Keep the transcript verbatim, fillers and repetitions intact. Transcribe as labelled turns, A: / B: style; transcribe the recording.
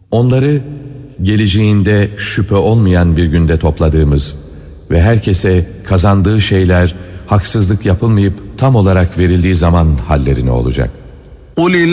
A: Onları geleceğinde şüphe olmayan bir günde topladığımız ve herkese kazandığı şeyler haksızlık yapılmayıp tam olarak verildiği zaman halleri ne olacak?